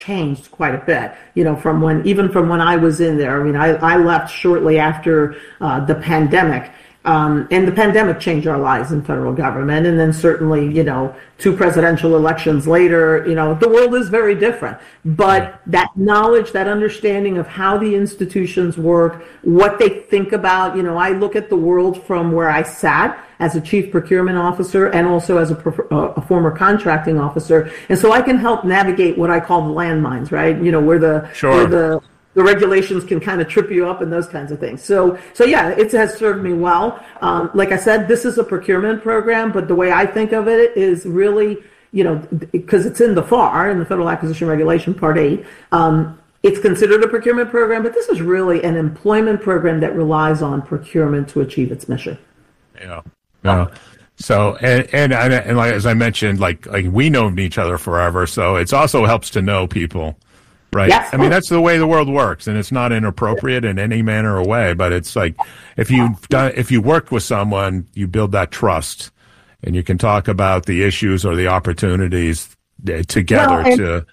changed quite a bit, from when I was in there. I mean, I left shortly after the pandemic. And the pandemic changed our lives in federal government. And then certainly, 2 presidential elections later, the world is very different. But that knowledge, that understanding of how the institutions work, what they think about, I look at the world from where I sat as a chief procurement officer and also as a former contracting officer. And so I can help navigate what I call the landmines, right? Where the regulations can kind of trip you up and those kinds of things. So yeah, it has served me well. Like I said, this is a procurement program, but the way I think of it is really, because it's in the FAR, in the Federal Acquisition Regulation, Part 8, it's considered a procurement program, but this is really an employment program that relies on procurement to achieve its mission. Yeah. So, and like, as I mentioned, like we know each other forever, so it also helps to know people. Right. Yes. I mean, that's the way the world works, and it's not inappropriate in any manner or way. But it's like if you work with someone, you build that trust, and you can talk about the issues or the opportunities together.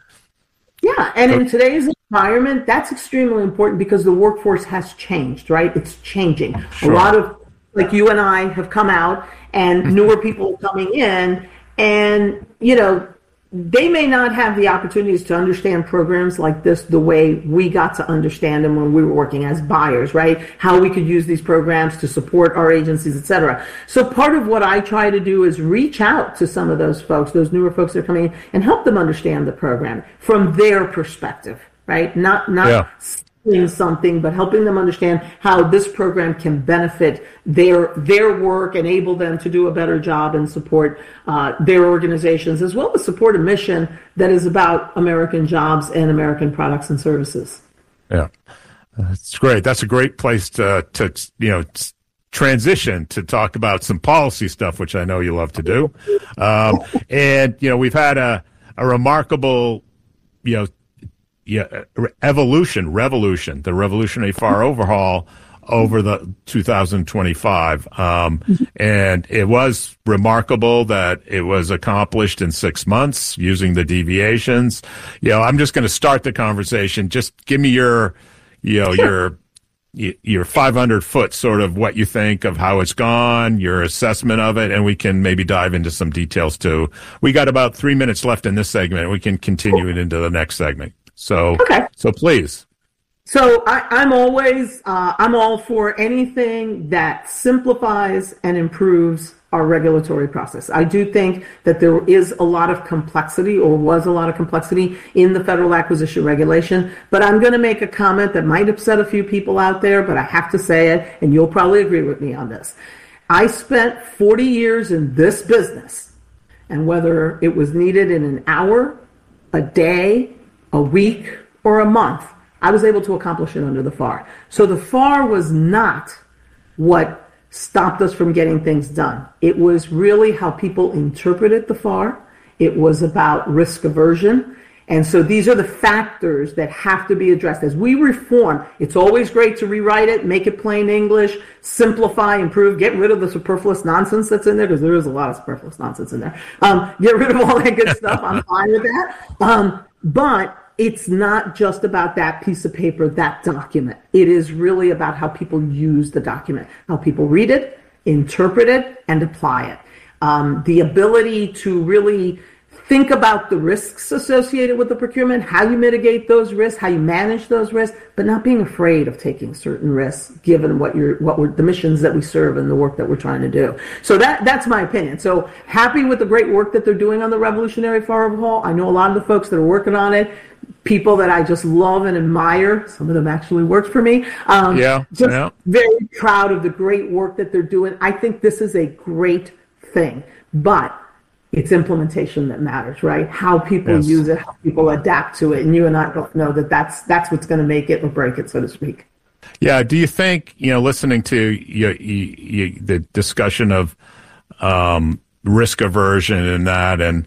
In today's environment, that's extremely important because the workforce has changed. Right, it's changing. Sure. A lot of like you and I have come out, and newer people are coming in, and they may not have the opportunities to understand programs like this the way we got to understand them when we were working as buyers, right? How we could use these programs to support our agencies, et cetera. So part of what I try to do is reach out to some of those folks, those newer folks that are coming in, and help them understand the program from their perspective, right? Not something, but helping them understand how this program can benefit their work, enable them to do a better job and support their organizations, as well as support a mission that is about American jobs and American products and services. Yeah, that's great. That's a great place to transition to talk about some policy stuff, which I know you love to do. And we've had a remarkable, revolution, the revolutionary FAR overhaul over the 2025. And it was remarkable that it was accomplished in 6 months using the deviations. I'm just going to start the conversation. Just give me your 500-foot sort of what you think of how it's gone, your assessment of it, and we can maybe dive into some details too. We got about 3 minutes left in this segment. We can continue it into the next segment. So please. So I'm always, I'm all for anything that simplifies and improves our regulatory process. I do think that there is a lot of complexity, or was a lot of complexity, in the Federal Acquisition Regulation, but I'm going to make a comment that might upset a few people out there, but I have to say it, and you'll probably agree with me on this. I spent 40 years in this business, and whether it was needed in an hour, a day, a week, or a month, I was able to accomplish it under the FAR. So the FAR was not what stopped us from getting things done. It was really how people interpreted the FAR. It was about risk aversion. And so these are the factors that have to be addressed. As we reform, it's always great to rewrite it, make it plain English, simplify, improve, get rid of the superfluous nonsense that's in there, because there is a lot of superfluous nonsense in there. Get rid of all that good stuff. I'm fine with that. But it's not just about that piece of paper, that document. It is really about how people use the document, how people read it, interpret it, and apply it. The ability to really think about the risks associated with the procurement, how you mitigate those risks, how you manage those risks, but not being afraid of taking certain risks given what we're the missions that we serve and the work that we're trying to do. So that's my opinion. So happy with the great work that they're doing on the revolutionary FAR overhaul. I know a lot of the folks that are working on it, people that I just love and admire. Some of them actually worked for me. Very proud of the great work that they're doing. I think this is a great thing, but it's implementation that matters, right? How people use it, how people adapt to it. And you and I both know that that's what's going to make it or break it, so to speak. Yeah. Do you think, listening to the discussion of risk aversion and that, and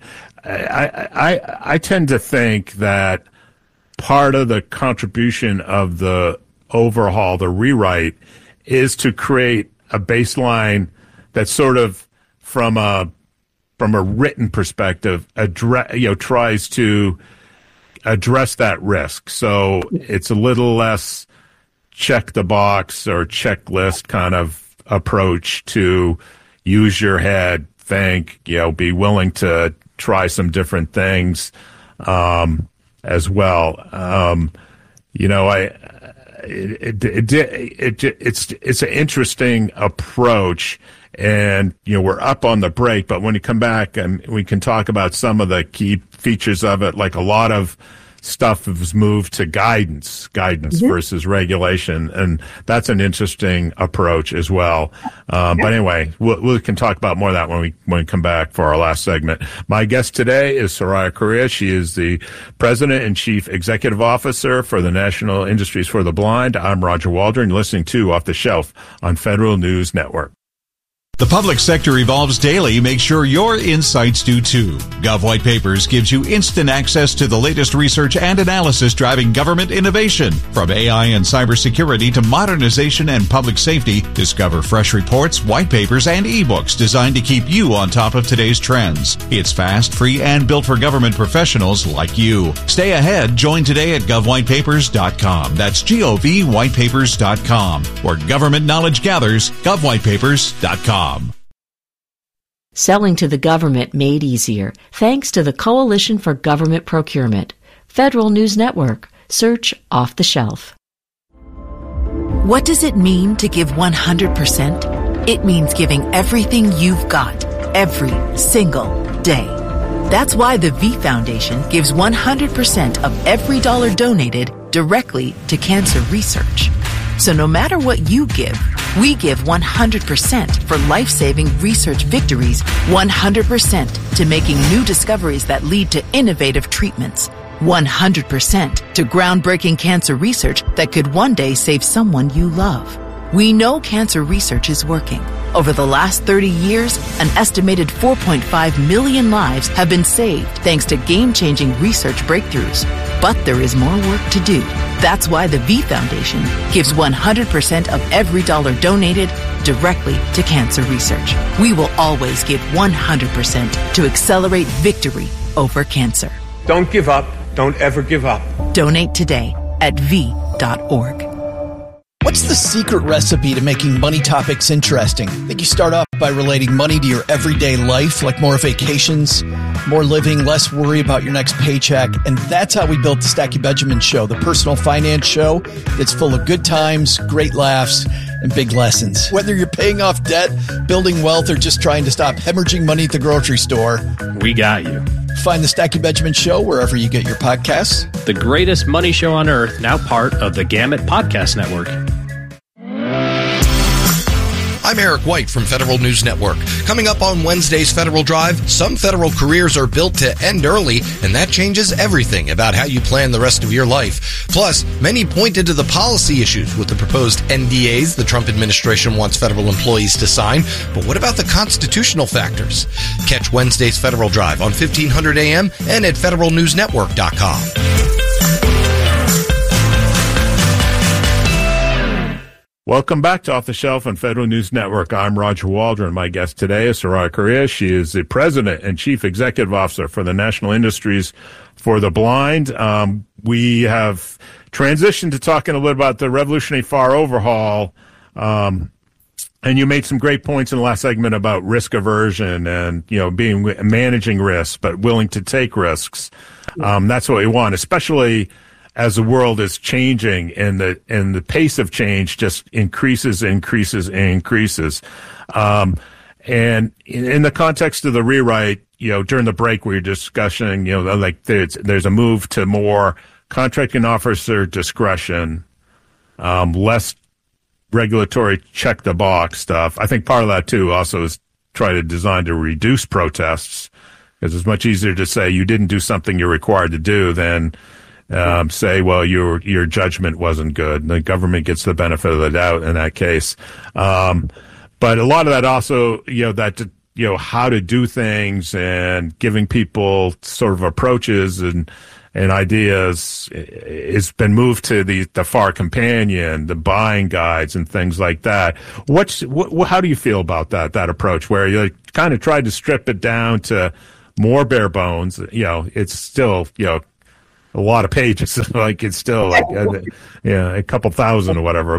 I tend to think that part of the contribution of the overhaul, the rewrite, is to create a baseline that's sort of from a written perspective, tries to address that risk. So it's a little less check the box or checklist kind of approach to use your head, think, be willing to try some different things as well. It's an interesting approach, and we're up on the break, but when you come back, and we can talk about some of the key features of it, like a lot of stuff has moved to guidance versus regulation, and that's an interesting approach as well. But anyway, we can talk about more of that when we come back for our last segment. My guest today is Soraya Correa. She is the President and Chief Executive Officer for the National Industries for the Blind. I'm Roger Waldron, listening to Off the Shelf on Federal News Network. The public sector evolves daily. Make sure your insights do too. Gov White Papers gives you instant access to the latest research and analysis driving government innovation. From AI and cybersecurity to modernization and public safety, discover fresh reports, white papers, and ebooks designed to keep you on top of today's trends. It's fast, free, and built for government professionals like you. Stay ahead. Join today at govwhitepapers.com. That's govwhitepapers.com. Where government knowledge gathers, govwhitepapers.com. Selling to the government made easier thanks to the Coalition for Government Procurement. Federal News Network. Search Off the Shelf. What does it mean to give 100%? It means giving everything you've got, every single day. That's why the V Foundation gives 100% of every dollar donated directly to cancer research. So no matter what you give, we give 100% for life-saving research victories, 100% to making new discoveries that lead to innovative treatments, 100% to groundbreaking cancer research that could one day save someone you love. We know cancer research is working. Over the last 30 years, an estimated 4.5 million lives have been saved thanks to game-changing research breakthroughs. But there is more work to do. That's why the V Foundation gives 100% of every dollar donated directly to cancer research. We will always give 100% to accelerate victory over cancer. Don't give up. Don't ever give up. Donate today at v.org. What's the secret recipe to making money topics interesting? I think you start off by relating money to your everyday life, like more vacations, more living, less worry about your next paycheck. And that's how we built the Stacky Benjamin Show, the personal finance show that's full of good times, great laughs, and big lessons. Whether you're paying off debt, building wealth, or just trying to stop hemorrhaging money at the grocery store, we got you. Find the Stacky Benjamin Show wherever you get your podcasts. The greatest money show on earth, now part of the Gamut Podcast Network. I'm Eric White from Federal News Network. Coming up on Wednesday's Federal Drive, some federal careers are built to end early, and that changes everything about how you plan the rest of your life. Plus, many pointed to the policy issues with the proposed NDAs the Trump administration wants federal employees to sign. But what about the constitutional factors? Catch Wednesday's Federal Drive on 1500 AM and at federalnewsnetwork.com. Welcome back to Off the Shelf on Federal News Network. I'm Roger Waldron. My guest today is Soraya Correa. She is the President and Chief Executive Officer for the National Industries for the Blind. We have transitioned to talking a little about the Revolutionary FAR overhaul. And you made some great points in the last segment about risk aversion and, managing risks, but willing to take risks. That's what we want, especially as the world is changing and the pace of change just increases. And in the context of the rewrite, during the break we were discussing, like there's a move to more contracting officer discretion, less regulatory check the box stuff. I think part of that too also is designed to reduce protests, because it's much easier to say you didn't do something you're required to do than say, well, your judgment wasn't good. The government gets the benefit of the doubt in that case. But a lot of that also, how to do things and giving people sort of approaches and ideas has been moved to the FAR Companion, the buying guides and things like that. How do you feel about that approach where you kind of tried to strip it down to more bare bones? It's still, a lot of pages. Like it's still like a couple thousand or whatever.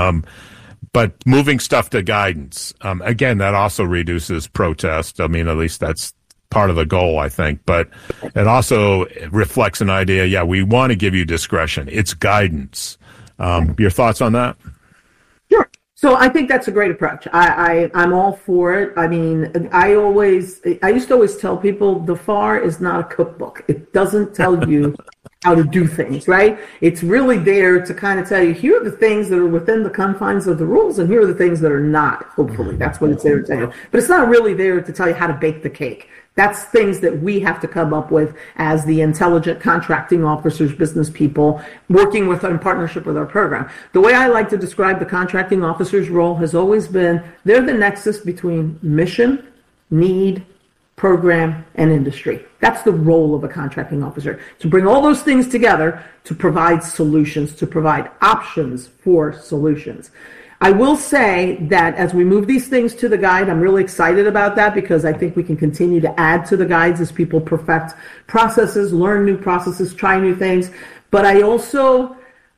But moving stuff to guidance, again, that also reduces protest. I mean, at least that's part of the goal, I think. But it also reflects an idea. Yeah, we want to give you discretion. It's guidance. Your thoughts on that? Sure. So I think that's a great approach. I'm all for it. I mean, I used to always tell people the FAR is not a cookbook. It doesn't tell you how to do things, right? It's really there to kind of tell you, here are the things that are within the confines of the rules, and here are the things that are not, hopefully. That's what it's there to tell you. But it's not really there to tell you how to bake the cake. That's things that we have to come up with as the intelligent contracting officers, business people, working with in partnership with our program. The way I like to describe the contracting officer's role has always been, they're the nexus between mission, need, program, and industry. That's the role of a contracting officer, to bring all those things together to provide solutions, to provide options for solutions. I will say that as we move these things to the guide, I'm really excited about that because I think we can continue to add to the guides as people perfect processes, learn new processes, try new things. But I also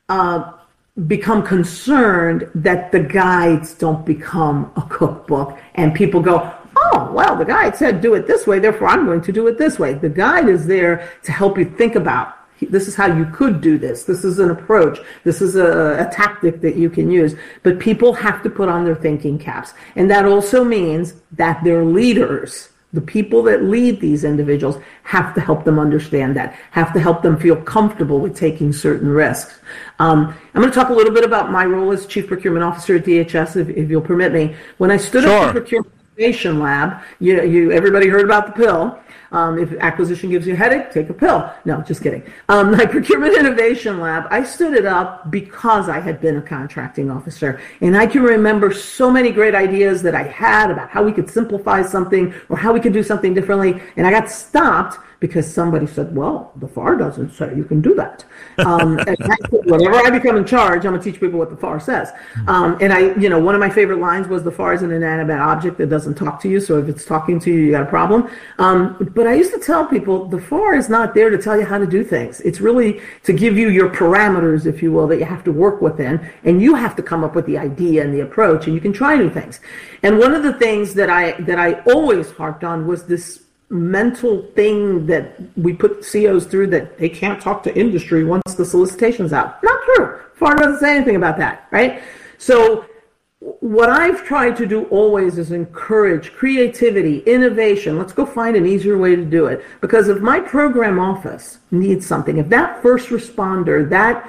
become concerned that the guides don't become a cookbook and people go, oh, well, the guide said do it this way, therefore I'm going to do it this way. The guide is there to help you think about, this is how you could do this. This is an approach. This is a tactic that you can use. But people have to put on their thinking caps. And that also means that their leaders, the people that lead these individuals, have to help them understand that, have to help them feel comfortable with taking certain risks. I'm going to talk a little bit about my role as Chief Procurement Officer at DHS, if you'll permit me. When I stood up the Procurement Innovation Lab, everybody heard about the pill. If acquisition gives you a headache, take a pill. No, just kidding. My Procurement Innovation Lab, I stood it up because I had been a contracting officer. And I can remember so many great ideas that I had about how we could simplify something or how we could do something differently. And I got stopped because somebody said, well, the FAR doesn't say you can do that. And whenever I become in charge, I'm going to teach people what the FAR says. And one of my favorite lines was, the FAR is an inanimate object that doesn't talk to you. So if it's talking to you, you got a problem. But I used to tell people, the FAR is not there to tell you how to do things. It's really to give you your parameters, if you will, that you have to work within. And you have to come up with the idea and the approach, and you can try new things. And one of the things that I always harped on was this mental thing that we put COs through, that they can't talk to industry once the solicitation's out. Not true. FAR doesn't say anything about that, right? So what I've tried to do always is encourage creativity, innovation. Let's go find an easier way to do it. Because if my program office needs something, if that first responder, that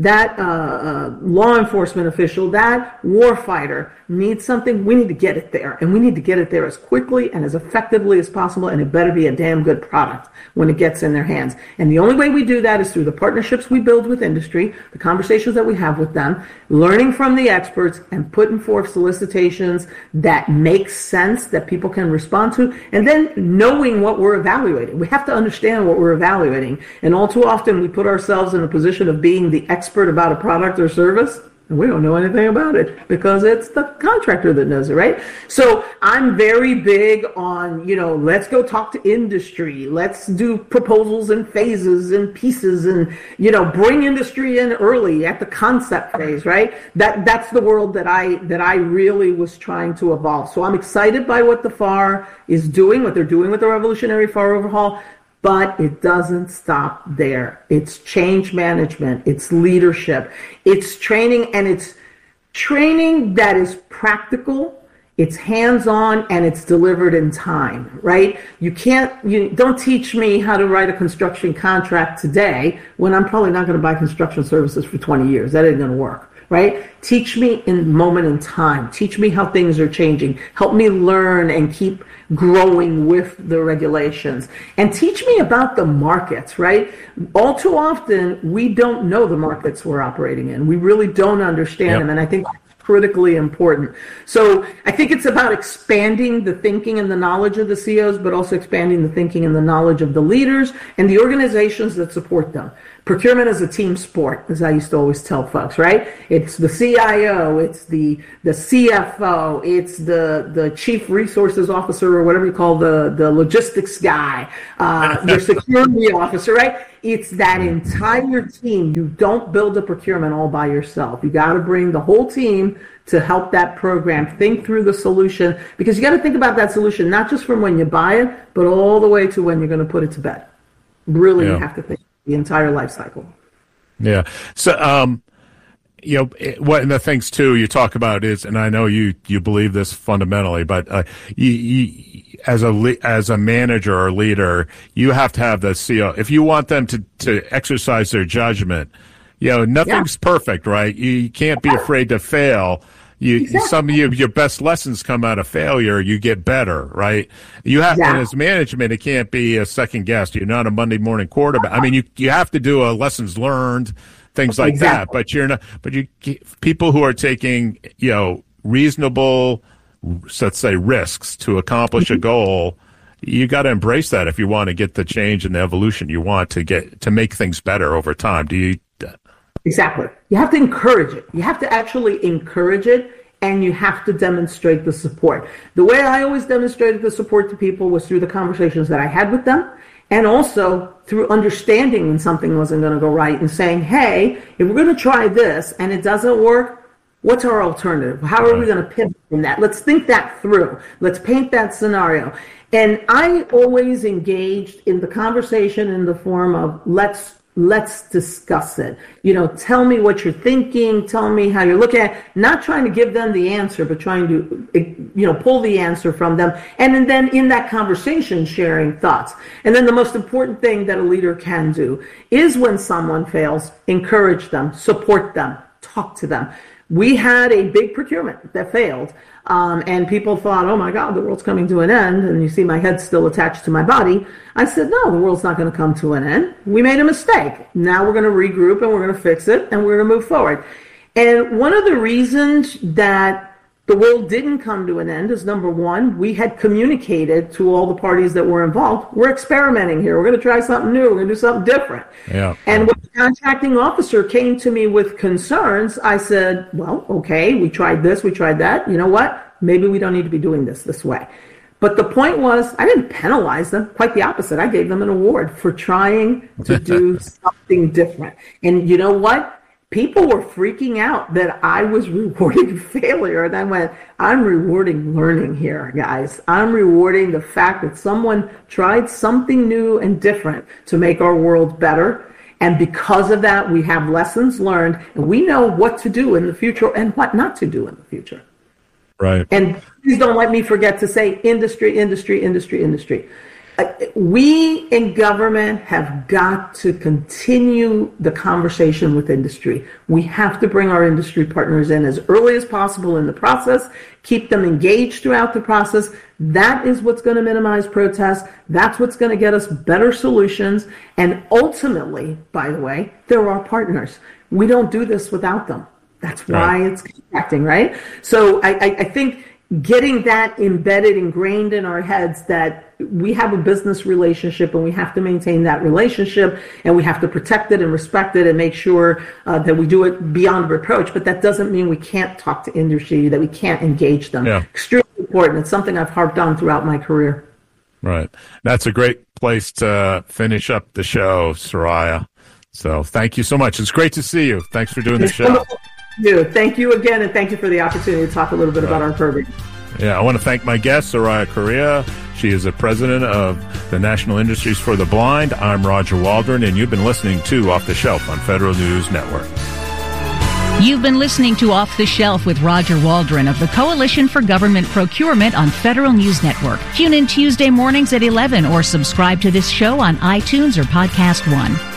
law enforcement official, that warfighter needs something, we need to get it there. And we need to get it there as quickly and as effectively as possible, and it better be a damn good product when it gets in their hands. And the only way we do that is through the partnerships we build with industry, the conversations that we have with them, learning from the experts, and putting forth solicitations that make sense, that people can respond to, and then knowing what we're evaluating. We have to understand what we're evaluating. And all too often we put ourselves in a position of being the expert about a product or service, and we don't know anything about it because it's the contractor that knows it, right? So I'm very big on, let's go talk to industry. Let's do proposals in phases and pieces, and, bring industry in early at the concept phase, right? That's the world that I really was trying to evolve. So I'm excited by what the FAR is doing, what they're doing with the revolutionary FAR overhaul. But it doesn't stop there. It's change management, it's leadership, it's training, and it's training that is practical, it's hands-on, and it's delivered in time, right? You don't teach me how to write a construction contract today when I'm probably not going to buy construction services for 20 years. That ain't going to work. Right? Teach me in moment in time. Teach me how things are changing. Help me learn and keep growing with the regulations. And teach me about the markets, right? All too often, we don't know the markets we're operating in. We really don't understand them. And I think that's critically important. So I think it's about expanding the thinking and the knowledge of the COs, but also expanding the thinking and the knowledge of the leaders and the organizations that support them. Procurement is a team sport, as I used to always tell folks, right? It's the CIO, it's the CFO, it's the chief resources officer, or whatever you call the logistics guy, your security officer, right? It's that entire team. You don't build a procurement all by yourself. You got to bring the whole team to help that program think through the solution, because you got to think about that solution not just from when you buy it, but all the way to when you're going to put it to bed. Really, you have to think the entire life cycle. Yeah. So, one of the things too you talk about is, and I know you believe this fundamentally, but you as a manager or leader, you have to have the CO. If you want them to exercise their judgment, nothing's perfect, right? You can't be afraid to fail. Some of your best lessons come out of failure. You get better, right? You have, and as management, it can't be a second guess. You're not a Monday morning quarterback. I mean, you have to do a lessons learned, things like that. But you're not. But people who are taking reasonable, let's say, risks to accomplish a goal, you got to embrace that if you want to get the change and the evolution you want to make things better over time. Do you? Exactly. You have to encourage it. You have to actually encourage it, and you have to demonstrate the support. The way I always demonstrated the support to people was through the conversations that I had with them, and also through understanding when something wasn't going to go right and saying, hey, if we're going to try this and it doesn't work, what's our alternative? How are we going to pivot from that? Let's think that through. Let's paint that scenario. And I always engaged in the conversation in the form of let's discuss it. Tell me what you're thinking. Tell me how you're looking at it. Not trying to give them the answer, but trying to, pull the answer from them. And then in that conversation, sharing thoughts. And then the most important thing that a leader can do is when someone fails, encourage them, support them, talk to them. We had a big procurement that failed. And people thought, oh my God, the world's coming to an end. And you see my head still attached to my body. I said, no, the world's not going to come to an end. We made a mistake. Now we're going to regroup and we're going to fix it and we're going to move forward. And one of the reasons that the world didn't come to an end is, number one, we had communicated to all the parties that were involved, we're experimenting here. We're going to try something new. We're going to do something different. Yeah. And when the contracting officer came to me with concerns, I said, well, okay, we tried this, we tried that. You know what? Maybe we don't need to be doing this way. But the point was, I didn't penalize them. Quite the opposite. I gave them an award for trying to do something different. And you know what? People were freaking out that I was rewarding failure. And I went, I'm rewarding learning here, guys. I'm rewarding the fact that someone tried something new and different to make our world better. And because of that, we have lessons learned, and we know what to do in the future and what not to do in the future. Right. And please don't let me forget to say industry. We in government have got to continue the conversation with industry. We have to bring our industry partners in as early as possible in the process, keep them engaged throughout the process. That is what's going to minimize protests. That's what's going to get us better solutions. And ultimately, by the way, they're our partners. We don't do this without them. That's why it's contracting, right? So I think getting that embedded, ingrained in our heads that we have a business relationship and we have to maintain that relationship and we have to protect it and respect it and make sure that we do it beyond reproach. But that doesn't mean we can't talk to industry, that we can't engage them. Yeah. Extremely important. It's something I've harped on throughout my career. Right. That's a great place to finish up the show, Soraya. So thank you so much. It's great to see you. Thanks for doing the show. Thank you again, and thank you for the opportunity to talk a little bit about our program. Yeah, I want to thank my guest, Soraya Correa. She is the president of the National Industries for the Blind. I'm Roger Waldron, and you've been listening to Off the Shelf on Federal News Network. You've been listening to Off the Shelf with Roger Waldron of the Coalition for Government Procurement on Federal News Network. Tune in Tuesday mornings at 11 or subscribe to this show on iTunes or Podcast One.